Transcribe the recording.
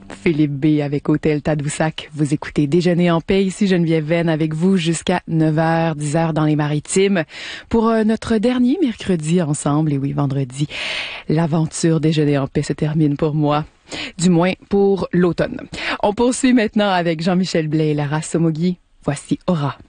Philippe B. avec Hôtel Tadoussac. Vous écoutez Déjeuner en paix. Ici Geneviève Venn avec vous jusqu'à 9h, 10h dans les Maritimes pour notre dernier mercredi ensemble. Et oui, vendredi, l'aventure Déjeuner en paix se termine pour moi. Du moins pour l'automne. On poursuit maintenant avec Jean-Michel Blais et Lara Somogyi. Voici Aura.